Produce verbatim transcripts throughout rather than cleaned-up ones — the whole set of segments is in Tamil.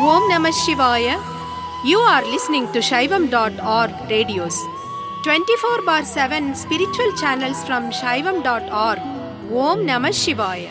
Om Namah Shivaya. You are listening to Shaivam dot org radios. twenty-four bar seven spiritual channels from Shaivam dot org. Om Namah Shivaya.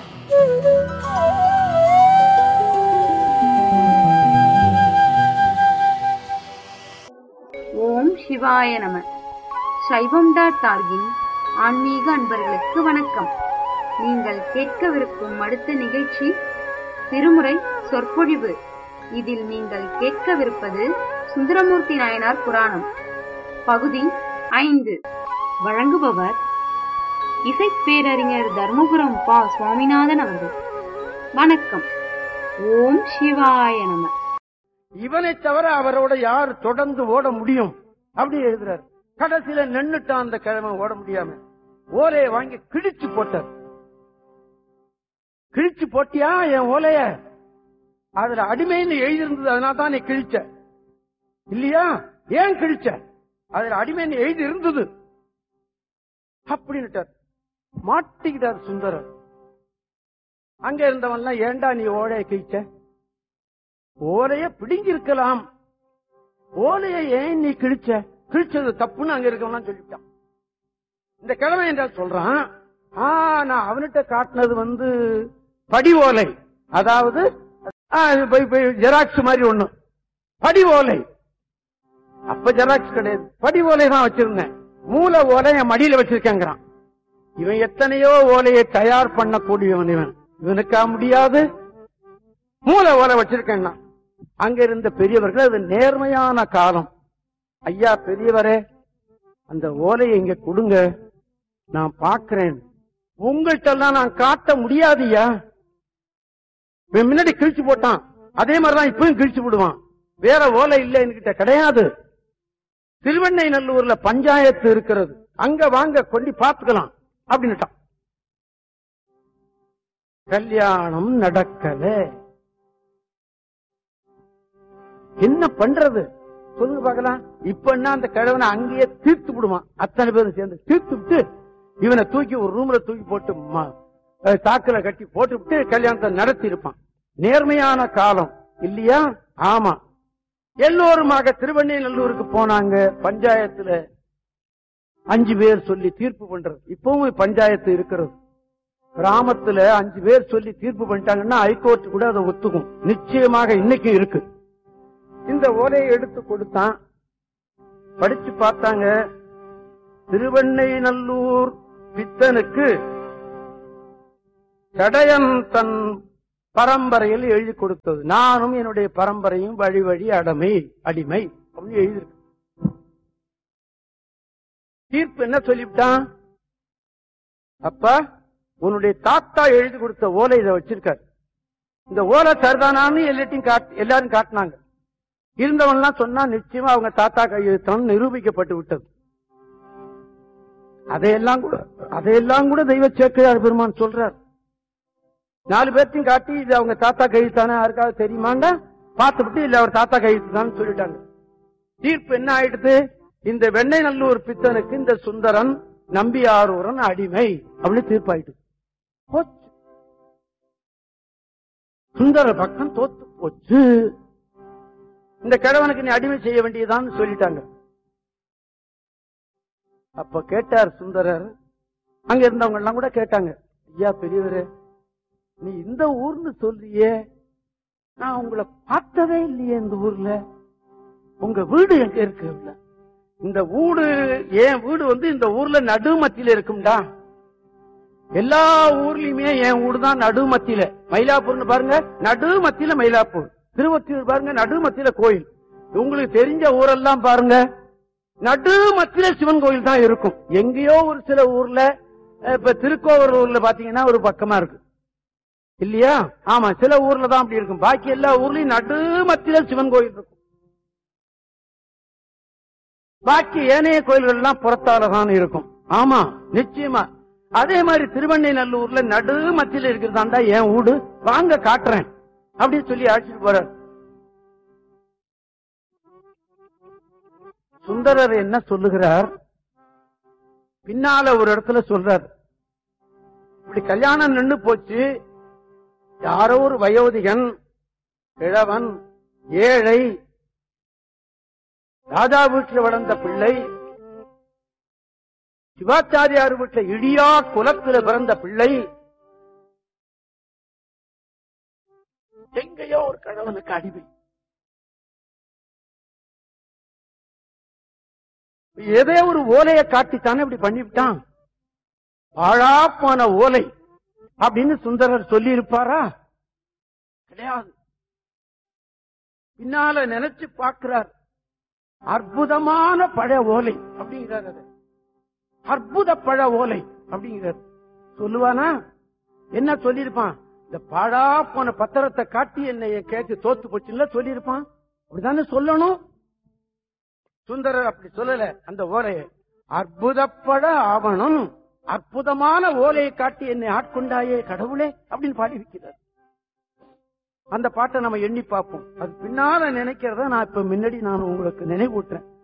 ஓம் சிவாய நம. சைவம் டாட் ஆர்கின் ஆன்மீக அன்பர்களுக்கு வணக்கம். நீங்கள் கேட்கவிருக்கும் அடுத்த நிகழ்ச்சி திருமுறை சொற்பொழிவு. இதில் நீங்கள் கேட்கவிருப்பது சுந்தரமூர்த்தி நாயனார் புராணம் பகுதி ஐந்து. வழங்குபவர் இசைப்பேரறிஞர் தர்மபுரம் பா சுவாமிநாதன் அவர்கள். வணக்கம். ஓம் சிவாய நம. இவனை தவிர அவரோட யார் தொடர்ந்து ஓட முடியும் அப்படி எழுதுறாரு. கடைசியில நின்னுட்டான் அந்த கிழமை, ஓட முடியாம ஓலையை வாங்கி கிழிச்சு போட்டார். கிழிச்சு போட்டியா என் ஓலைய? அதுல அடிமைன்னு எழுதியிருந்தது, அதனால தான் நீ கிழிச்ச இல்லையா? ஏன் கிழிச்ச? அதுல அடிமைன்னு எழுதி இருந்தது அப்படின்னுட்டார். மாட்டிக்கிட்டார் சுந்தரர். அங்க இருந்தவன்லாம் ஏண்டா நீ ஓலைய கிழிச்ச? ஓலைய பிடிங்கிருக்கலாம், ஓலைய ஏன் நீ கிழிச்ச? கிழிச்சது தப்புன்னு அங்க இருக்கவன் சொல்லிட்டான். இந்த கிழமை என்றால் சொல்றான், ஆ நான் அவன்கிட்ட காட்டினது வந்து படி ஓலை, அதாவது ஜெராக்ஸ் மாதிரி ஒண்ணு, படி ஓலை. அப்ப ஜெராக்ஸ் கிடையாது, படி ஓலை தான் வச்சிருந்தேன். மூல ஓலை என் மடியில வச்சிருக்கேங்கிறான். இவன் எத்தனையோ ஓலையை தயார் பண்ணக்கூடியவன். இவன் இவனுக்கா முடியாது? மூல ஓலை வச்சிருக்கேன்னா அங்க இருந்த பெரியவர்கள், அது நேர்மையான காலம். ஐயா பெரியவரே, அந்த ஓலையை இங்க கொடுங்க, நான் பாக்கிறேன். உங்கள்கிட்ட எல்லாம் நான் காட்ட முடியாதுயா. முன்னாடி கிழிச்சு போட்டான், அதே மாதிரிதான் இப்பவும் கிழிச்சு விடுவான். வேற ஓலை இல்ல என்கிட்ட கிடையாது. திருவெண்ணை நல்லூர்ல பஞ்சாயத்து இருக்கிறது, அங்க வாங்க கொண்டு பாத்துக்கலாம் அப்படின்னுட்டான். கல்யாணம் நடக்கல. என்ன பண்றது சொல்லுங்க பாக்கலாம். இப்ப என்ன அந்த கிழவனை அங்கேயே தீர்த்து விடுவான். அத்தனை பேரும் சேர்ந்து தீர்த்து விட்டு இவனை தூக்கி ஒரு ரூம்ல தூக்கி போட்டு தாக்குல கட்டி போட்டு விட்டு கல்யாணத்தை நடத்தி இருப்பான். நேர்மையான காலம் இல்லையா? ஆமா. எல்லோருமாக திருவெண்ணெய்நல்லூருக்கு போனாங்க. பஞ்சாயத்துல அஞ்சு பேர் சொல்லி தீர்ப்பு பண்றது. இப்பவும் பஞ்சாயத்து இருக்கிறது. கிராமத்துல அஞ்சு பேர் சொல்லி தீர்ப்பு பண்ணிட்டாங்கன்னா ஹைகோர்ட் கூட அதை ஒத்துக்கும். நிச்சயமாக இன்னைக்கு இருக்கு. இந்த ஓலையை எடுத்து கொடுத்தான், படிச்சு பார்த்தாங்க. திருவெண்ணெய்நல்லூர் பித்தனுக்கு சடையன் தன் பரம்பரையில் எழுதி கொடுத்தது. நானும் என்னுடைய பரம்பரையும் வழி வழி அடமை அடிமை அப்படின்னு எழுதியிருக்கு. தீர்ப்பு என்ன சொல்லிவிட்டான்? அப்பா, உன்னுடைய தாத்தா எழுதி கொடுத்த ஓலை இதை வச்சிருக்காரு. இந்த ஓலை சரிதானான்னு எல்லாத்தையும் எல்லாரும் காட்டினாங்க. இருந்தவன்லாம் சொன்னா நிச்சயமா அவங்க தாத்தா கையெழுத்தான் நிரூபிக்கப்பட்டு விட்டது. அதையெல்லாம் கூட அதையெல்லாம் கூட தெய்வ சேக்கிழார் பெருமான் சொல்றார். நாலு பேர்த்தையும் காட்டி இது அவங்க தாத்தா கையெழுத்தானே யாருக்காவது தெரியுமாண்டா பார்த்துவிட்டு இல்ல அவர் தாத்தா கையெழுத்துதான் சொல்லிட்டாங்க. தீர்ப்பு என்ன ஆயிடுது? இந்த வெண்ணெய்நல்லூர் பித்தனுக்கு இந்த சுந்தரன் நம்பியாரூரன் அடிமை அப்படின்னு தீர்ப்பாயிட்டு போச்சு. சுந்தர பக்கம் தோத்து போச்சு. இந்த கிழவனுக்கு நீ அடிமை செய்ய வேண்டியதான்னு சொல்லிட்டாங்க. அப்ப கேட்டார் சுந்தரர். அங்க இருந்தவங்க எல்லாம் கூட கேட்டாங்க, ஐயா பெரியவரே, நீ இந்த ஊர்னு சொல்றியே, நான் உங்களை பார்த்ததே இல்லையே இந்த ஊர்ல. உங்க வீடு எங்க இருக்கு? இந்த வீடு என் வீடு வந்து இந்த ஊர்ல நடுமத்தியில இருக்கும்டா. எல்லா ஊர்லயுமே என் வீடு தான் நடுமத்தியில. மயிலாப்பூர்னு பாருங்க, நடுமத்தியில மயிலாப்பூர். திருவொத்தியூர் பாருங்க, நடுமத்தியில கோயில். உங்களுக்கு தெரிஞ்ச ஊரெல்லாம் பாருங்க, நடுமத்தியில சிவன் கோயில் தான் இருக்கும். எங்கேயோ ஒரு சில ஊர்ல, இப்ப திருக்கோவலூர்ல பாத்தீங்கன்னா ஒரு பக்கமா இருக்கு இல்லையா? ஆமா, சில ஊர்ல தான் அப்படி இருக்கும். பாக்கி எல்லா ஊர்லயும் நடுமத்தியில சிவன் கோயில் இருக்கும். பாக்கி ஏனைய கோயில்கள் எல்லாம் புறத்தாலதான் இருக்கும். ஆமா, நிச்சயமா. அதே மாதிரி திருவெண்ணெய்நல்லூர்ல நடுமத்தியில இருக்கிறதாண்டா என் வீடு, வாங்க காட்டுறேன் அப்படின்னு சொல்லி அழைச்சிட்டு போறார். சுந்தரர் என்ன சொல்லுகிறார்? பின்னால ஒரு இடத்துல சொல்றார், இப்படி கல்யாணம் நின்று போச்சு, யாரோ ஒரு வயோதிகன் கிழவன் ஏழை, ராஜா வீட்டில் வளர்ந்த பிள்ளை, சிவாச்சாரியார் வீட்டில் இடியா குலத்தில் பிறந்த பிள்ளை, எங்கேயோ ஒரு கணவனுக்கு அடிமை. ஏதே ஒரு ஓலையை காட்டித்தானே இப்படி பண்ணிவிட்டான். பாழாப்பான ஓலை அப்படின்னு சுந்தரர் சொல்லி இருப்பாரா? கிடையாது. பின்னால நினைச்சு பார்க்கிறார், அற்புதமான பழ ஓலை அப்படிங்கிறார். அற்புத பழ ஓலை அப்படிங்கிறார். சொல்லுவானா? என்ன சொல்லியிருப்பான்? இந்த பாழா போன பத்திரத்தை காட்டி என்னை கேட்டு தோத்து போச்சுன்னு சொல்லியிருப்பான். அப்படித்தானே சொல்லணும். சுந்தரர் அப்படி சொல்லல. அந்த ஓலையை அற்புதப்பட ஆவணம், அற்புதமான ஓலையை காட்டி என்னை ஆட்கொண்டாயே கடவுளே அப்படின்னு பாடி வைக்கிறார். அந்த பாட்டை நம்ம எண்ணி பார்ப்போம். அது பின்னால நினைக்கிறத நான் இப்ப முன்னாடி நான் உங்களுக்கு நினைவூட்டுறேன்.